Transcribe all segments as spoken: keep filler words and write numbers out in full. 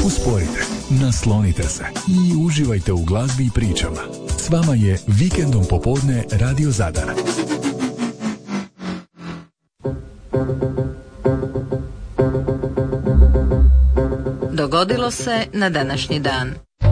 Usporite, naslonite se i uživajte u glazbi i pričama. S vama je Vikendom popodne Radio Zadar. Dogodilo se na današnji dan.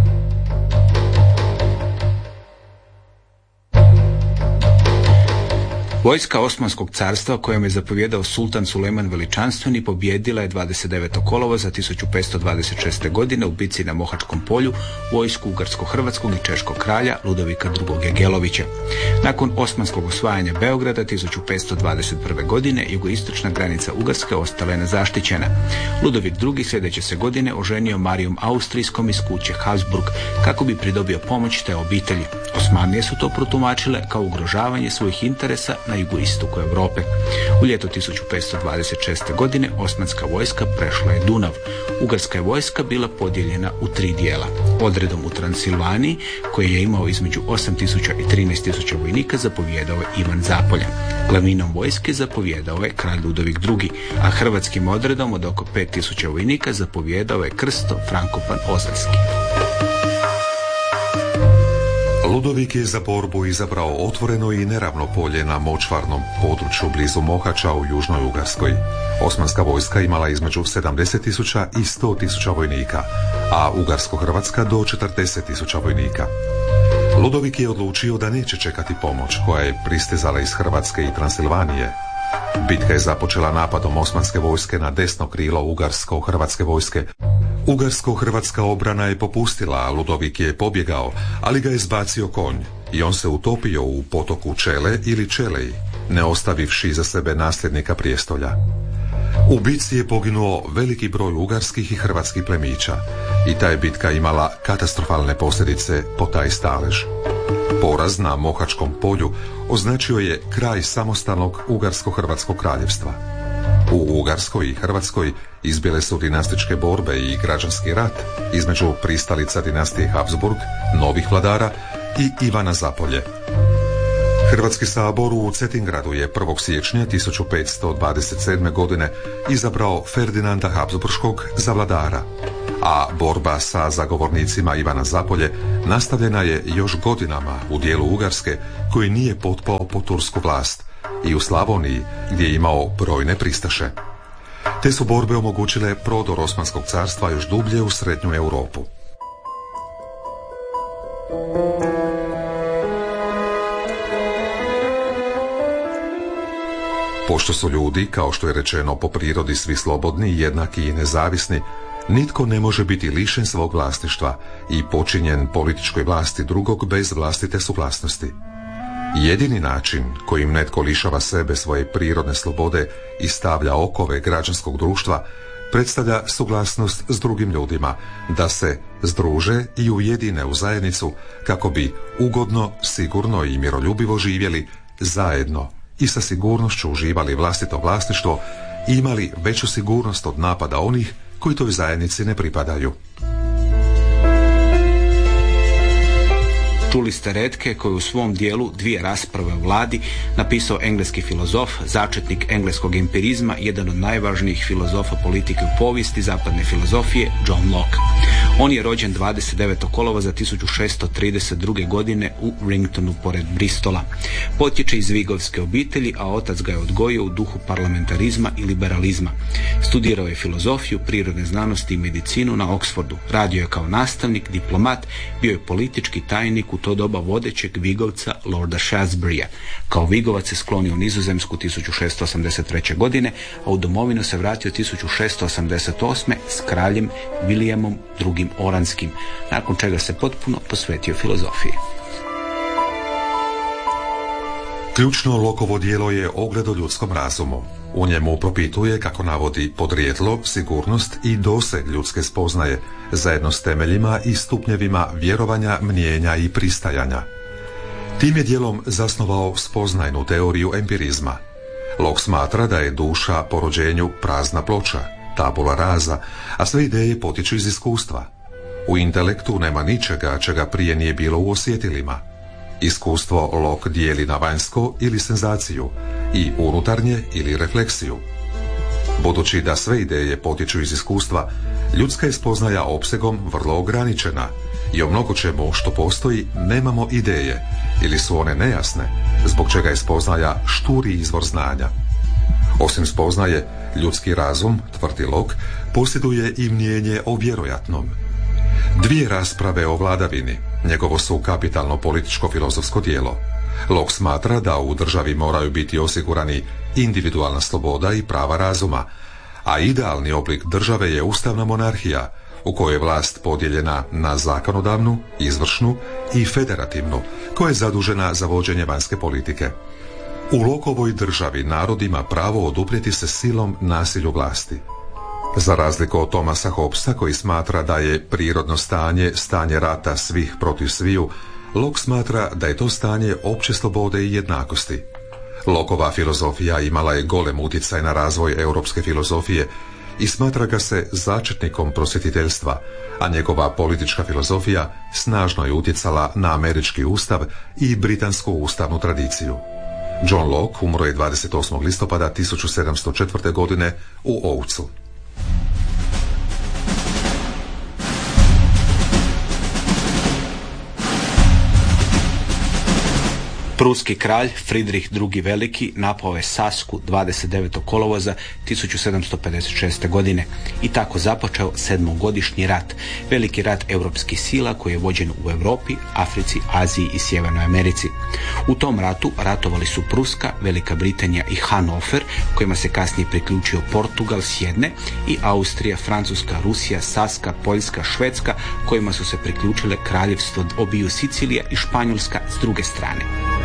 Vojska Osmanskog carstva, kojom je zapovjedao sultan Sulejman Veličanstveni, pobijedila je dvadeset devetog kolovoza tisuću petsto dvadeset šeste. godine u bici na Mohačkom polju vojsku ugarsko-hrvatskog i češkog kralja Ludovika drugog. Jagelovića. Nakon osmanskog osvajanja Beograda tisuću petsto dvadeset prve. godine jugoistočna granica Ugarske ostala je nezaštićena. Ludovik drugi. sljedeće se godine oženio Marijom Austrijskom iz kuće Habsburg kako bi pridobio pomoć te obitelji. Osmanlije su to protumačile kao ugrožavanje svojih interesa na jugoistoku Europe. U ljeto tisuću petsto dvadeset šeste. godine osmanska vojska prešla je Dunav. Ugarska je vojska bila podijeljena u tri dijela. Odredom u Transilvaniji, koji je imao između osam tisuća i trinaest tisuća vojnika, zapovjedao je Ivan Zapoljan. Glavninom vojske zapovjedao je kralj Ludovik drugi. a hrvatskim odredom od oko pet tisuća vojnika zapovjedao je Krsto Frankopan Ozaljski. Ludovik je za borbu izabrao otvoreno i neravno polje na močvarnom području blizu Mohača u Južnoj Ugarskoj. Osmanska vojska imala između sedamdeset tisuća i sto tisuća vojnika, a Ugarsko-Hrvatska do četrdeset tisuća vojnika. Ludovik je odlučio da neće čekati pomoć koja je pristizala iz Hrvatske i Transilvanije. Bitka je započela napadom osmanske vojske na desno krilo Ugarsko-Hrvatske vojske. Ugarsko-hrvatska obrana je popustila, a Ludovik je pobjegao, ali ga je zbacio konj i on se utopio u potoku Čele ili Čelej, ne ostavivši za sebe nasljednika prijestolja. U bitci je poginuo veliki broj ugarskih i hrvatskih plemića i ta je bitka imala katastrofalne posljedice po taj stalež. Poraz na Mohačkom polju označio je kraj samostalnog Ugarsko-hrvatskog kraljevstva. U Ugarskoj i Hrvatskoj izbile su dinastičke borbe i građanski rat između pristalica dinastije Habsburg, novih vladara i Ivana Zapolje. Hrvatski sabor u Cetingradu je prvog siječnja tisuću petsto dvadeset sedme. godine izabrao Ferdinanda Habsburškog za vladara, a borba sa zagovornicima Ivana Zapolje nastavljena je još godinama u dijelu Ugarske koji nije potpao pod tursku vlast i u Slavoniji gdje je imao brojne pristaše. Te su borbe omogućile prodor Osmanskog carstva još dublje u srednju Europu. Pošto su ljudi, kao što je rečeno, po prirodi svi slobodni, jednaki i nezavisni, nitko ne može biti lišen svog vlasništva i počinjen političkoj vlasti drugog bez vlastite suglasnosti. Jedini način kojim netko lišava sebe svoje prirodne slobode i stavlja okove građanskog društva predstavlja suglasnost s drugim ljudima da se združe i ujedine u zajednicu kako bi ugodno, sigurno i miroljubivo živjeli zajedno i sa sigurnošću uživali vlastito vlasništvo i imali veću sigurnost od napada onih koji toj zajednici ne pripadaju. Čuli ste retke koju u svom dijelu Dvije rasprave o vladi napisao engleski filozof, začetnik engleskog empirizma, jedan od najvažnijih filozofa politike u povijesti zapadne filozofije, John Locke. On je rođen dvadeset devetog kolovoza tisuću šesto trideset druge. godine u Ringtonu pored Bristola. Potječe iz vigovske obitelji, a otac ga je odgojio u duhu parlamentarizma i liberalizma. Studirao je filozofiju, prirodne znanosti i medicinu na Oxfordu. Radio je kao nastavnik, diplomat, bio je politički tajnik u to doba vodećeg Vigovca Lorda Shaftesburyja. Kao Vigovac se sklonio u Nizozemsku tisuću šesto osamdeset treće. godine, a u domovinu se vratio tisuću šesto osamdeset osme. s kraljem Williamom drugim Oranskim, nakon čega se potpuno posvetio filozofiji. Ključno Lockovo djelo je Ogled o ljudskom razumu. U njemu propituje, kako navodi, podrijetlo, sigurnost i doseg ljudske spoznaje, zajedno s temeljima i stupnjevima vjerovanja, mnijenja i pristajanja. Tim je djelom zasnovao spoznajnu teoriju empirizma. Locke smatra da je duša po rođenju prazna ploča, tabula rasa, a sve ideje potiču iz iskustva. U intelektu nema ničega čega prije nije bilo u osjetilima. Iskustvo Locke dijeli na vanjsko ili senzaciju i unutarnje ili refleksiju. Budući da sve ideje potječu iz iskustva, ljudska je spoznaja opsegom vrlo ograničena i o mnogo čemu što postoji nemamo ideje ili su one nejasne, zbog čega je spoznaja šturi izvor znanja. Osim spoznaje, ljudski razum, tvrdi Locke, posjeduje i mnijenje o vjerojatnom. Dvije rasprave o vladavini, njegovo su kapitalno političko-filozofsko djelo. Locke smatra da u državi moraju biti osigurani individualna sloboda i prava razuma, a idealni oblik države je ustavna monarhija, u kojoj je vlast podijeljena na zakonodavnu, izvršnu i federativnu, koja je zadužena za vođenje vanjske politike. U Lockeovoj državi narod ima pravo oduprijeti se silom nasilju vlasti. Za razliku od Thomasa Hobbesa, koji smatra da je prirodno stanje stanje rata svih protiv sviju, Locke smatra da je to stanje opće slobode i jednakosti. Lockeova filozofija imala je golem utjecaj na razvoj europske filozofije i smatra ga se začetnikom prosvjetiteljstva, a njegova politička filozofija snažno je utjecala na američki ustav i britansku ustavnu tradiciju. John Locke umro je dvadeset osmog listopada tisuću sedamsto četvrte. godine u Oatesu. Pruski kralj Fridrih drugi. Veliki napao je Sasku dvadeset devetog kolovoza tisuću sedamsto pedeset šeste. godine i tako započeo sedmogodišnji rat, veliki rat europskih sila koji je vođen u Europi, Africi, Aziji i Sjevernoj Americi. U tom ratu ratovali su Pruska, Velika Britanija i Hanover, kojima se kasnije priključio Portugal s jedne, i Austrija, Francuska, Rusija, Saska, Poljska, Švedska, kojima su se priključile kraljevstvo obiju Sicilija i Španjolska s druge strane.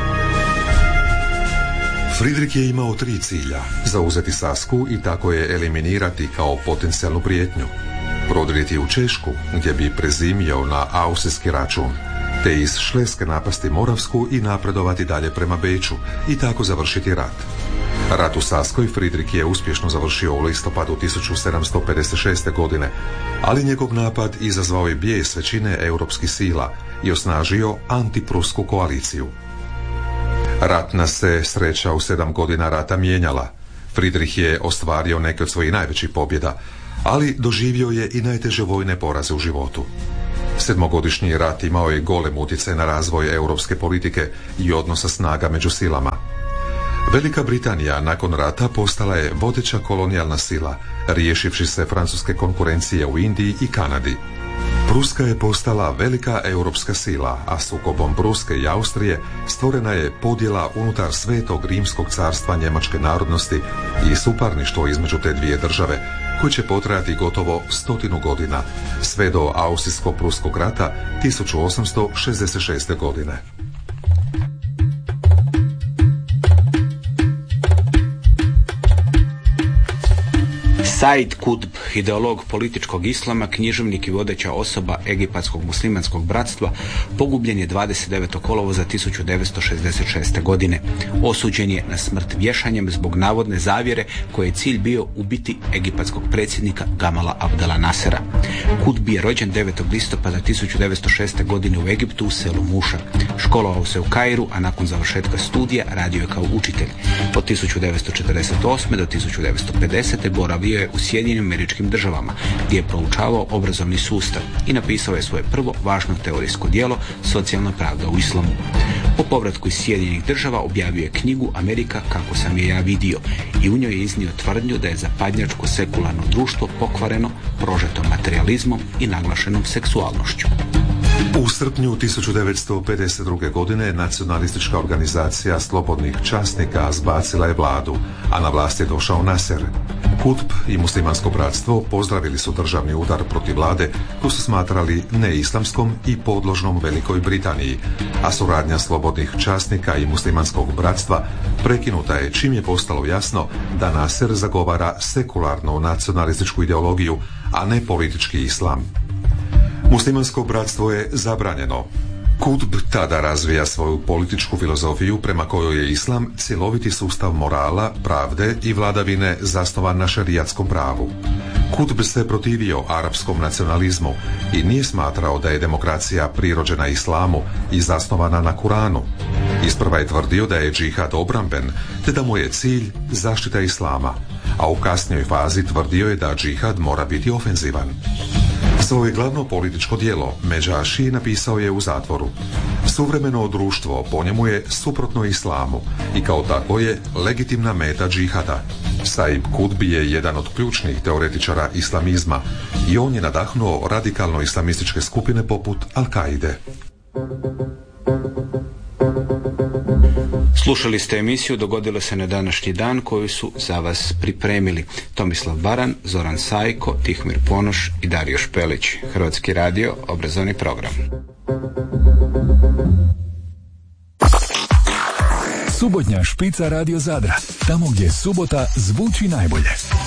Fridrik je imao tri cilja: zauzeti Sasku i tako je eliminirati kao potencijalnu prijetnju, prodrijeti u Češku gdje bi prezimio na austrijski račun, te iz Šleske napasti Moravsku i napredovati dalje prema Beču i tako završiti rat. Rat u Saskoj Fridrik je uspješno završio u listopadu tisuću sedamsto pedeset šeste. godine, ali njegov napad izazvao je bijes većine europskih sila i osnažio antiprusku koaliciju. Ratna se sreća u sedam godina rata mijenjala. Fridrik je ostvario neke od svojih najvećih pobjeda, ali doživio je i najteže vojne poraze u životu. Sedmogodišnji rat imao je golem utjecaj na razvoj europske politike i odnosa snaga među silama. Velika Britanija nakon rata postala je vodeća kolonijalna sila, riješivši se francuske konkurencije u Indiji i Kanadi. Pruska je postala velika europska sila, a sukobom Pruske i Austrije stvorena je podjela unutar Svetog Rimskog carstva njemačke narodnosti i suparništvo između te dvije države, koje će potrajati gotovo stotinu godina, sve do Austrijsko-Pruskog rata tisuću osamsto šezdeset šeste. godine. Said Kutb, ideolog političkog islama, književnik i vodeća osoba egipatskog muslimanskog bratstva, pogubljen je dvadeset devetog kolovoza tisuću devetsto šezdeset šeste. godine. Osuđen je na smrt vješanjem zbog navodne zavjere koje je cilj bio ubiti egipatskog predsjednika Gamala Abdela Nasera. Kutb je rođen devetog listopada tisuću devetsto šeste. godine u Egiptu u selu Muša. Školovao se u Kairu, a nakon završetka studija radio je kao učitelj. Od tisuću devetsto četrdeset osme. do tisuću devetsto pedesete. boravio je u Sjedinjenim Američkim Državama, gdje je proučavao obrazovni sustav i napisao je svoje prvo važno teorijsko djelo Socijalna pravda u islamu. Po povratku iz Sjedinjenih Država objavio je knjigu Amerika kako sam je ja vidio i u njoj je iznio tvrdnju da je zapadnjačko sekularno društvo pokvareno, prožeto materijalizmom i naglašenom seksualnošću. U srpnju tisuću devetsto pedeset druge. godine nacionalistička organizacija slobodnih časnika zbacila je vladu, a na vlast je došao Nasser. Kutb i muslimansko bratstvo pozdravili su državni udar protiv vlade koju su smatrali neislamskom i podložnom Velikoj Britaniji, a suradnja slobodnih časnika i muslimanskog bratstva prekinuta je čim je postalo jasno da Nasser zagovara sekularnu nacionalističku ideologiju, a ne politički islam. Muslimansko bratstvo je zabranjeno. Kutb tada razvija svoju političku filozofiju prema kojoj je islam cjeloviti sustav morala, pravde i vladavine zasnovan na šerijatskom pravu. Kutb se protivio arapskom nacionalizmu i nije smatrao da je demokracija prirođena islamu i zasnovana na Kuranu. Isprva je tvrdio da je džihad obramben, te da mu je cilj zaštita islama, a u kasnijoj fazi tvrdio je da džihad mora biti ofenzivan. Svoje glavno političko djelo Međaši napisao je u zatvoru. Suvremeno društvo po njemu je suprotno islamu i kao tako je legitimna meta džihada. Saib Kutbi je jedan od ključnih teoretičara islamizma i on je nadahnuo radikalno islamističke skupine poput Al-Kaide. Slušali ste emisiju Dogodilo se na današnji dan koju su za vas pripremili Tomislav Baran, Zoran Sajko, Tihmir Ponoš i Dario Špelić. Hrvatski radio, obrazovni program. Subotnja špica Radio Zadra, tamo gdje subota zvuči najbolje.